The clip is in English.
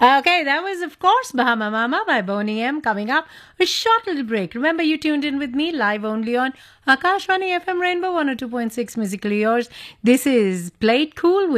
Okay, that was, of course, Bahama Mama by Boney M. Coming up, a short little break. Remember, you tuned in with me live only on Akashvani FM Rainbow 102.6 Musically Yours. This is Play It Cool